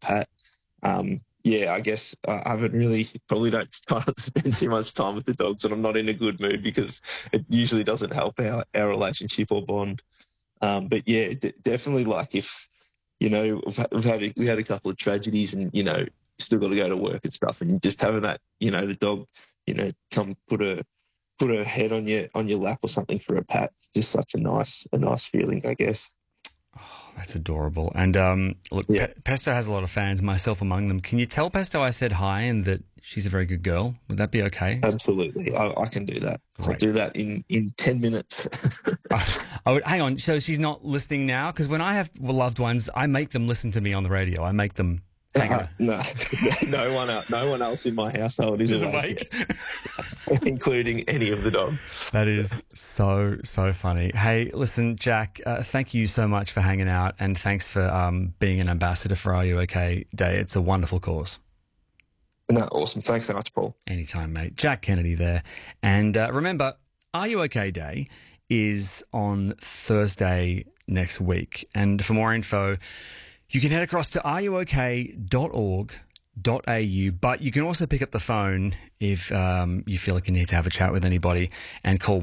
Pat. Yeah, I guess I haven't really, probably don't try to spend too much time with the dogs, and I'm not in a good mood because it usually doesn't help our relationship or bond. But yeah, definitely, like, if, you know, we had a couple of tragedies, and, you know, still got to go to work and stuff, and just having that, you know, the dog, you know, come put her head on your lap or something for a pat, just such a nice feeling, I guess. Oh, that's adorable. And look, Yeah. Pesto has a lot of fans, myself among them. Can you tell Pesto I said hi and that she's a very good girl? Would that be okay? Absolutely. I can do that. Great. I'll do that in 10 minutes. I would, hang on, so she's not listening now? Because when I have loved ones, I make them listen to me on the radio. I make them hang on. No, no one else in my household is awake, including any of the dogs. That is so funny. Hey, listen, Jack, thank you so much for hanging out, and thanks for being an ambassador for Are You OK Day. It's a wonderful cause. No, awesome. Thanks so much, Paul. Anytime, mate. Jack Kennedy there. And remember, Are You OK Day is on Thursday next week. And for more info, you can head across to areyouok.org.au, but you can also pick up the phone if you feel like you need to have a chat with anybody, and call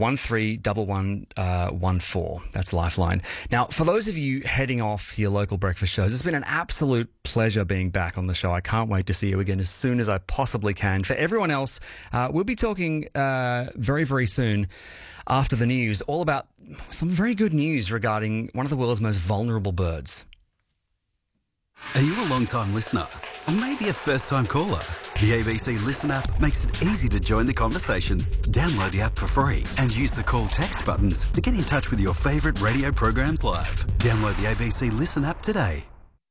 131114. That's Lifeline. Now, for those of you heading off to your local breakfast shows, it's been an absolute pleasure being back on the show. I can't wait to see you again as soon as I possibly can. For everyone else, we'll be talking very, very soon after the news, all about some very good news regarding one of the world's most vulnerable birds. Are you a long-time listener? Or maybe a first-time caller? The ABC Listen app makes it easy to join the conversation. Download the app for free and use the call text buttons to get in touch with your favourite radio programs live. Download the ABC Listen app today.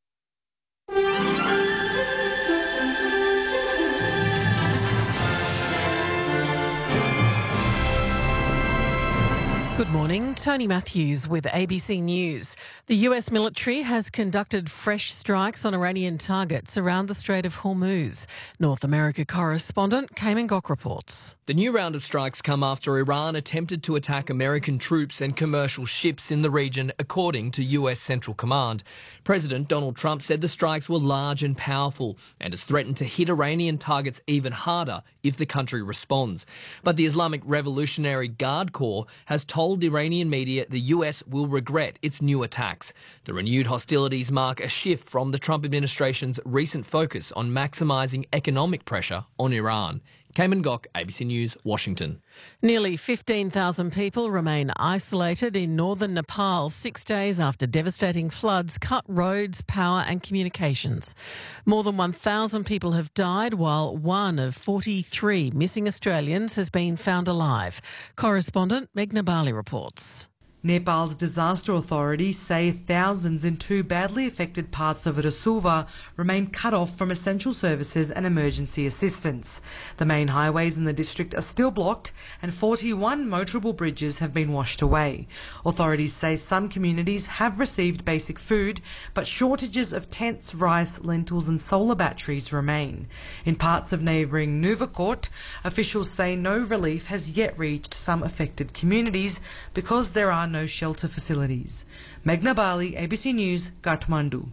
Good morning, Tony Matthews with ABC News. The US military has conducted fresh strikes on Iranian targets around the Strait of Hormuz. North America correspondent Cayman Gok reports. The new round of strikes come after Iran attempted to attack American troops and commercial ships in the region, according to US Central Command. President Donald Trump said the strikes were large and powerful and has threatened to hit Iranian targets even harder if the country responds. But the Islamic Revolutionary Guard Corps has told Iranian media the US will regret its new attacks. The renewed hostilities mark a shift from the Trump administration's recent focus on maximising economic pressure on Iran. Cayman Gok, ABC News, Washington. Nearly 15,000 people remain isolated in northern Nepal 6 days after devastating floods cut roads, power and communications. More than 1,000 people have died, while one of 43 missing Australians has been found alive. Correspondent Meghna Bali reports. Nepal's disaster authorities say thousands in two badly affected parts of Rasulva remain cut off from essential services and emergency assistance. The main highways in the district are still blocked and 41 motorable bridges have been washed away. Authorities say some communities have received basic food, but shortages of tents, rice, lentils and solar batteries remain. In parts of neighbouring Nuvakot, officials say no relief has yet reached some affected communities because there are no shelter facilities. Meghna Bali, ABC News, Kathmandu.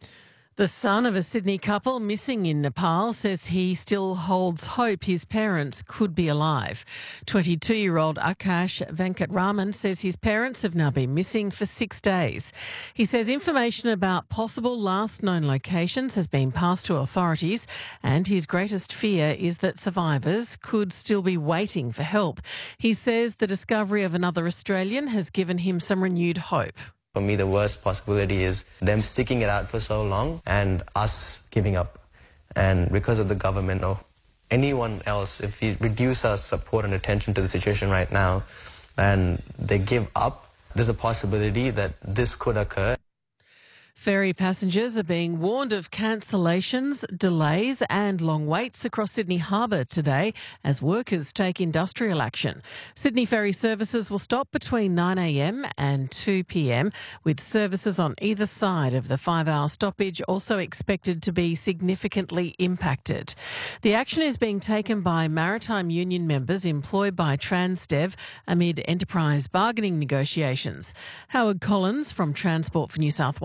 The son of a Sydney couple missing in Nepal says he still holds hope his parents could be alive. 22-year-old Akash Venkatraman says his parents have now been missing for 6 days. He says information about possible last known locations has been passed to authorities, and his greatest fear is that survivors could still be waiting for help. He says the discovery of another Australian has given him some renewed hope. For me, the worst possibility is them sticking it out for so long and us giving up. And because of the government or anyone else, if we reduce our support and attention to the situation right now and they give up, there's a possibility that this could occur. Ferry passengers are being warned of cancellations, delays and long waits across Sydney Harbour today as workers take industrial action. Sydney ferry services will stop between 9am and 2pm, with services on either side of the 5-hour stoppage also expected to be significantly impacted. The action is being taken by maritime union members employed by Transdev amid enterprise bargaining negotiations. Howard Collins from Transport for New South Wales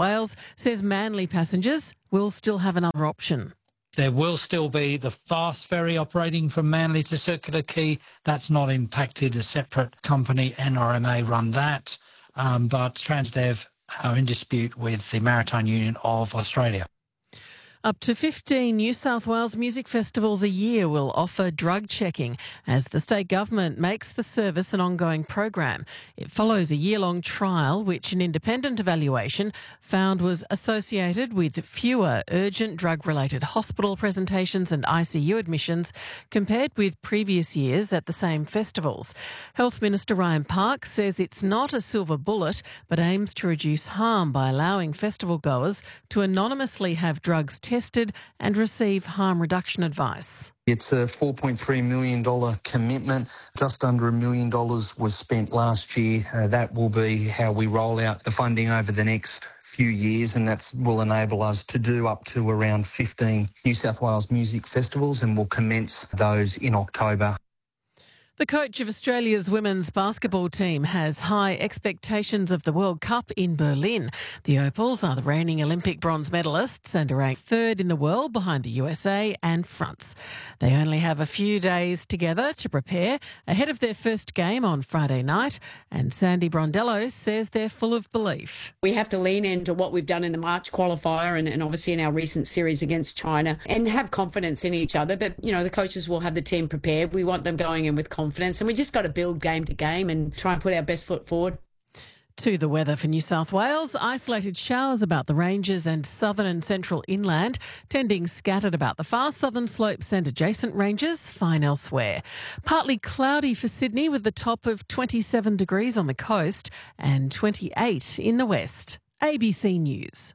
says Manly passengers will still have another option. There will still be the fast ferry operating from Manly to Circular Quay. That's not impacted. A separate company, NRMA, run that. But Transdev are in dispute with the Maritime Union of Australia. Up to 15 New South Wales music festivals a year will offer drug checking as the state government makes the service an ongoing program. It follows a year-long trial which an independent evaluation found was associated with fewer urgent drug-related hospital presentations and ICU admissions compared with previous years at the same festivals. Health Minister Ryan Park says it's not a silver bullet but aims to reduce harm by allowing festival goers to anonymously have drugs tested and receive harm reduction advice. It's a $4.3 million commitment. Just under $1 million was spent last year. That will be how we roll out the funding over the next few years, and that will enable us to do up to around 15 New South Wales music festivals, and we'll commence those in October. The coach of Australia's women's basketball team has high expectations of the World Cup in Berlin. The Opals are the reigning Olympic bronze medalists and are ranked third in the world behind the USA and France. They only have a few days together to prepare ahead of their first game on Friday night, and Sandy Brondello says they're full of belief. We have to lean into what we've done in the March qualifier and obviously in our recent series against China and have confidence in each other. But, you know, the coaches will have the team prepared. We want them going in with confidence, and we just got to build game to game and try and put our best foot forward. To the weather for New South Wales, isolated showers about the ranges and southern and central inland, tending scattered about the far southern slopes and adjacent ranges, fine elsewhere. Partly cloudy for Sydney with the top of 27 degrees on the coast and 28 in the west. ABC News.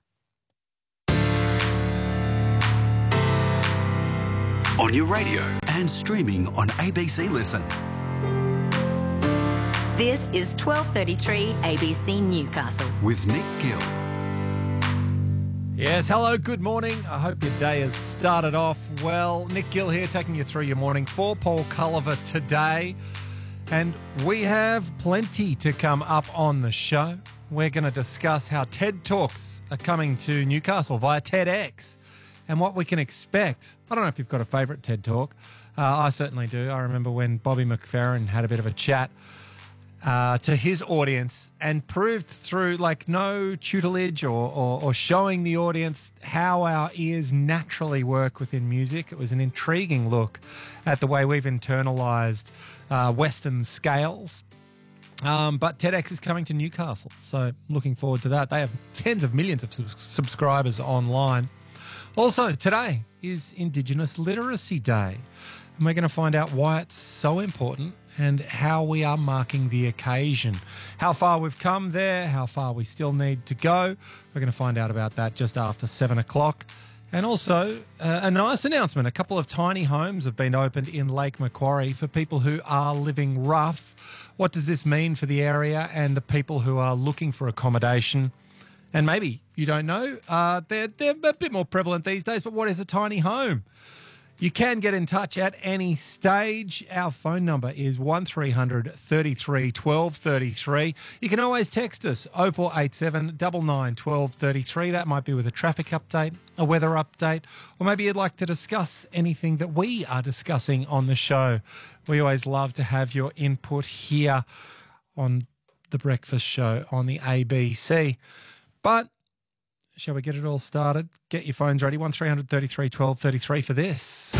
On your radio and streaming on ABC Listen. This is 12:33 ABC Newcastle. With Nick Gill. Yes, hello, good morning. I hope your day has started off well. Nick Gill here taking you through your morning for Paul Culliver today. And we have plenty to come up on the show. We're going to discuss how TED Talks are coming to Newcastle via TEDx and what we can expect. I don't know if you've got a favourite TED Talk. I certainly do. I remember when Bobby McFerrin had a bit of a chat to his audience and proved through like no tutelage or showing the audience how our ears naturally work within music. It was an intriguing look at the way we've internalised Western scales. But TEDx is coming to Newcastle, so looking forward to that. They have tens of millions of subscribers online. Also, today is Indigenous Literacy Day, and we're going to find out why it's so important and how we are marking the occasion. How far we've come there, how far we still need to go. We're going to find out about that just after 7 o'clock. And also, a nice announcement. A couple of tiny homes have been opened in Lake Macquarie for people who are living rough. What does this mean for the area and the people who are looking for accommodation? And maybe you don't know, they're a bit more prevalent these days, but what is a tiny home? You can get in touch at any stage. Our phone number is 1300 33 1233. You can always text us 0487 99 1233. That might be with a traffic update, a weather update, or maybe you'd like to discuss anything that we are discussing on the show. We always love to have your input here on The Breakfast Show on the ABC. But shall we get it all started? Get your phones ready. 1300 33 1233 for this.